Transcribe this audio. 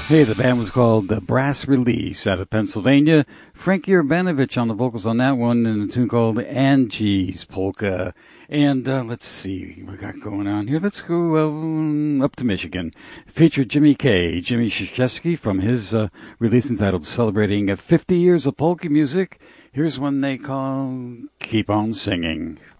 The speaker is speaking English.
Hey, the band was called the Brass Release out of Pennsylvania. Frankie Urbanovich on the vocals on that one, and a tune called Angie's Polka. And let's see what we got going on here. Let's go up to Michigan. Featured Jimmy Krzyzewski from his release entitled Celebrating 50 Years of Polka Music. Here's one they call Keep On Singing.